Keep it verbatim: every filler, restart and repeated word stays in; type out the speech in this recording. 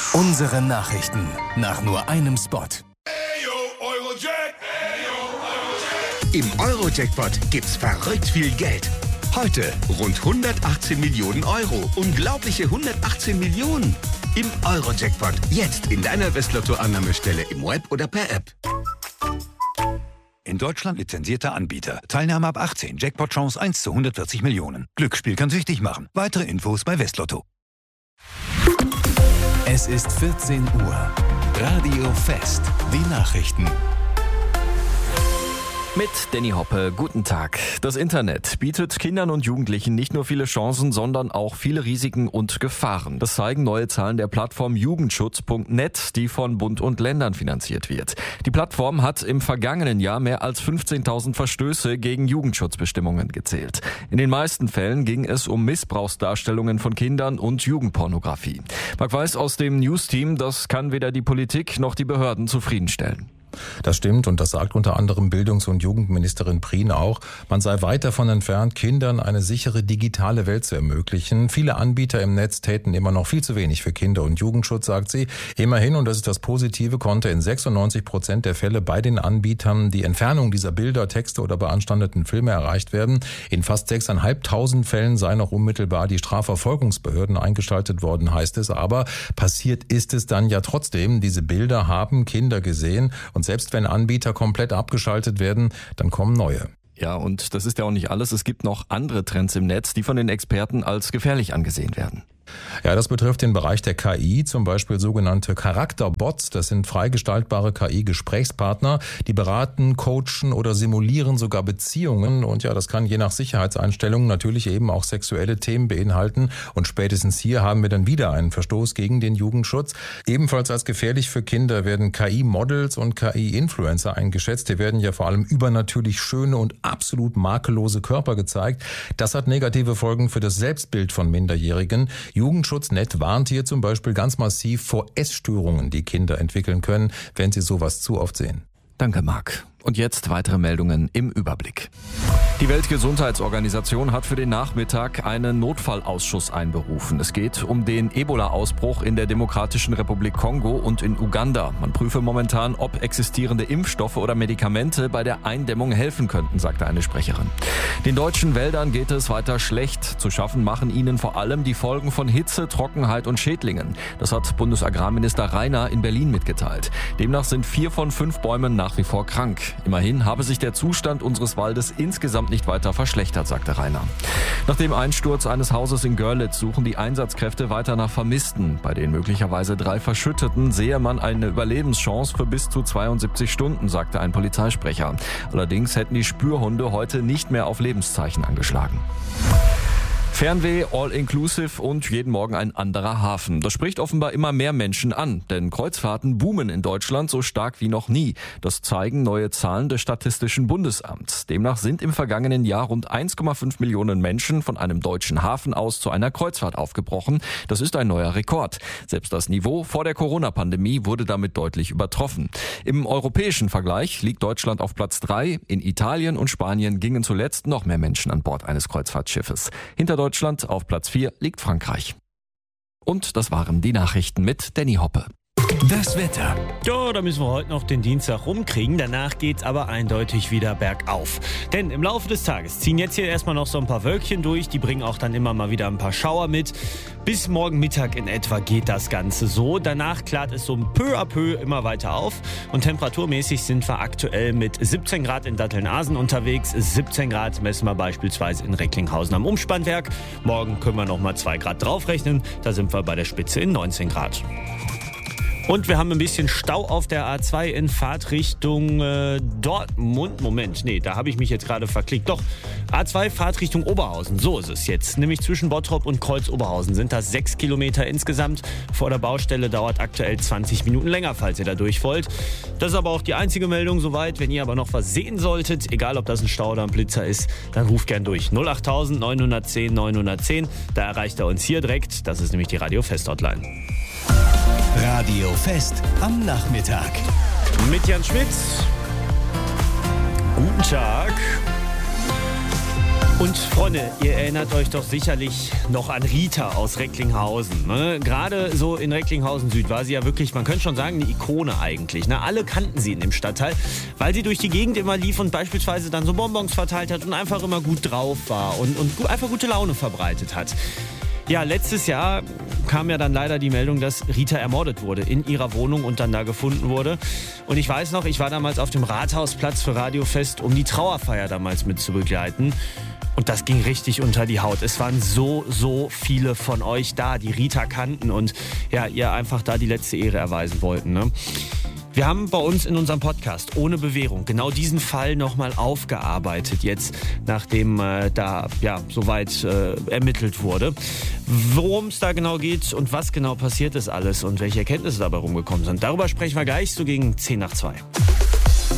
Unsere Nachrichten nach nur einem Spot. Im Euro-Jackpot gibt's verrückt viel Geld. Heute rund hundertachtzehn Millionen Euro. Unglaubliche hundertachtzehn Millionen. Im Euro-Jackpot. Jetzt in deiner Westlotto-Annahmestelle im Web oder per App. In Deutschland lizenzierter Anbieter. Teilnahme ab achtzehn. Jackpot-Chance eins zu hundertvierzig Millionen. Glücksspiel kann süchtig machen. Weitere Infos bei Westlotto. Es ist vierzehn Uhr. Radio Fest. Die Nachrichten. Mit Danny Hoppe, guten Tag. Das Internet bietet Kindern und Jugendlichen nicht nur viele Chancen, sondern auch viele Risiken und Gefahren. Das zeigen neue Zahlen der Plattform Jugendschutz Punkt net, die von Bund und Ländern finanziert wird. Die Plattform hat im vergangenen Jahr mehr als fünfzehntausend Verstöße gegen Jugendschutzbestimmungen gezählt. In den meisten Fällen ging es um Missbrauchsdarstellungen von Kindern und Jugendpornografie. Marc Weiß aus dem News-Team, das kann weder die Politik noch die Behörden zufriedenstellen. Das stimmt und das sagt unter anderem Bildungs- und Jugendministerin Prien auch. Man sei weit davon entfernt, Kindern eine sichere digitale Welt zu ermöglichen. Viele Anbieter im Netz täten immer noch viel zu wenig für Kinder- und Jugendschutz, sagt sie. Immerhin, und das ist das Positive, konnte in sechsundneunzig Prozent der Fälle bei den Anbietern die Entfernung dieser Bilder, Texte oder beanstandeten Filme erreicht werden. In fast sechstausendfünfhundert Fällen seien noch unmittelbar die Strafverfolgungsbehörden eingeschaltet worden, heißt es. Aber passiert ist es dann ja trotzdem. Diese Bilder haben Kinder gesehen. Und selbst wenn Anbieter komplett abgeschaltet werden, dann kommen neue. Ja, und das ist ja auch nicht alles. Es gibt noch andere Trends im Netz, die von den Experten als gefährlich angesehen werden. Ja, das betrifft den Bereich der K I, zum Beispiel sogenannte Charakterbots. Das sind frei gestaltbare K I-Gesprächspartner, die beraten, coachen oder simulieren sogar Beziehungen. Und ja, das kann je nach Sicherheitseinstellungen natürlich eben auch sexuelle Themen beinhalten. Und spätestens hier haben wir dann wieder einen Verstoß gegen den Jugendschutz. Ebenfalls als gefährlich für Kinder werden K I-Models und K I-Influencer eingeschätzt. Hier werden ja vor allem übernatürlich schöne und absolut makellose Körper gezeigt. Das hat negative Folgen für das Selbstbild von Minderjährigen. Jugendschutz Punkt net warnt hier zum Beispiel ganz massiv vor Essstörungen, die Kinder entwickeln können, wenn sie sowas zu oft sehen. Danke, Marc. Und jetzt weitere Meldungen im Überblick. Die Weltgesundheitsorganisation hat für den Nachmittag einen Notfallausschuss einberufen. Es geht um den Ebola-Ausbruch in der Demokratischen Republik Kongo und in Uganda. Man prüfe momentan, ob existierende Impfstoffe oder Medikamente bei der Eindämmung helfen könnten, sagte eine Sprecherin. Den deutschen Wäldern geht es weiter schlecht. Zu schaffen machen ihnen vor allem die Folgen von Hitze, Trockenheit und Schädlingen. Das hat Bundesagrarminister Rainer in Berlin mitgeteilt. Demnach sind vier von fünf Bäumen nach wie vor krank. Immerhin habe sich der Zustand unseres Waldes insgesamt nicht weiter verschlechtert, sagte Rainer. Nach dem Einsturz eines Hauses in Görlitz suchen die Einsatzkräfte weiter nach Vermissten. Bei den möglicherweise drei Verschütteten sehe man eine Überlebenschance für bis zu zweiundsiebzig Stunden, sagte ein Polizeisprecher. Allerdings hätten die Spürhunde heute nicht mehr auf Lebenszeichen angeschlagen. Fernweh, All-Inclusive und jeden Morgen ein anderer Hafen. Das spricht offenbar immer mehr Menschen an, denn Kreuzfahrten boomen in Deutschland so stark wie noch nie. Das zeigen neue Zahlen des Statistischen Bundesamts. Demnach sind im vergangenen Jahr rund eins Komma fünf Millionen Menschen von einem deutschen Hafen aus zu einer Kreuzfahrt aufgebrochen. Das ist ein neuer Rekord. Selbst das Niveau vor der Corona-Pandemie wurde damit deutlich übertroffen. Im europäischen Vergleich liegt Deutschland auf Platz drei. In Italien und Spanien gingen zuletzt noch mehr Menschen an Bord eines Kreuzfahrtschiffes. Hinter Deutschland auf Platz vier liegt Frankreich. Und das waren die Nachrichten mit Danny Hoppe. Das Wetter. Ja, da müssen wir heute noch den Dienstag rumkriegen. Danach geht's aber eindeutig wieder bergauf. Denn im Laufe des Tages ziehen jetzt hier erstmal noch so ein paar Wölkchen durch. Die bringen auch dann immer mal wieder ein paar Schauer mit. Bis morgen Mittag in etwa geht das Ganze so. Danach klart es so peu à peu immer weiter auf. Und temperaturmäßig sind wir aktuell mit siebzehn Grad in Datteln-Asen unterwegs. siebzehn Grad messen wir beispielsweise in Recklinghausen am Umspannwerk. Morgen können wir noch mal zwei Grad draufrechnen. Da sind wir bei der Spitze in neunzehn Grad. Und wir haben ein bisschen Stau auf der A zwei in Fahrtrichtung äh, Dortmund. Moment, nee, da habe ich mich jetzt gerade verklickt. Doch, A zwei Fahrtrichtung Oberhausen, so ist es jetzt. Nämlich zwischen Bottrop und Kreuz-Oberhausen sind das sechs Kilometer insgesamt. Vor der Baustelle dauert aktuell zwanzig Minuten länger, falls ihr da durch wollt. Das ist aber auch die einzige Meldung soweit. Wenn ihr aber noch was sehen solltet, egal ob das ein Stau oder ein Blitzer ist, dann ruft gern durch. null acht neun eins null neun eins null eins. Da erreicht er uns hier direkt. Das ist nämlich die Radio Fest Hotline. Radio Fest am Nachmittag. Mit Jan Schmitz. Guten Tag. Und Freunde, ihr erinnert euch doch sicherlich noch an Rita aus Recklinghausen. Ne? Gerade so in Recklinghausen Süd war sie ja wirklich, man könnte schon sagen, eine Ikone eigentlich. Ne? Alle kannten sie in dem Stadtteil, weil sie durch die Gegend immer lief und beispielsweise dann so Bonbons verteilt hat und einfach immer gut drauf war und, und einfach gute Laune verbreitet hat. Ja, letztes Jahr kam ja dann leider die Meldung, dass Rita ermordet wurde in ihrer Wohnung und dann da gefunden wurde. Und ich weiß noch, ich war damals auf dem Rathausplatz für Radio Fest, um die Trauerfeier damals mit zu begleiten. Und das ging richtig unter die Haut. Es waren so, so viele von euch da, die Rita kannten und ja, ihr einfach da die letzte Ehre erweisen wollten. Ne? Wir haben bei uns in unserem Podcast ohne Bewährung genau diesen Fall nochmal aufgearbeitet, jetzt nachdem äh, da ja soweit äh, ermittelt wurde. Worum es da genau geht und was genau passiert ist alles und welche Erkenntnisse dabei rumgekommen sind, darüber sprechen wir gleich so gegen zehn nach zwei.